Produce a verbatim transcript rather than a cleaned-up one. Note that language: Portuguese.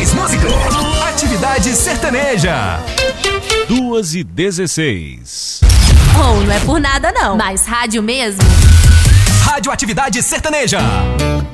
mais música. Atividade Sertaneja. Duas e dezesseis. Oh, não é por nada não, mas rádio mesmo. Rádio Atividade Sertaneja.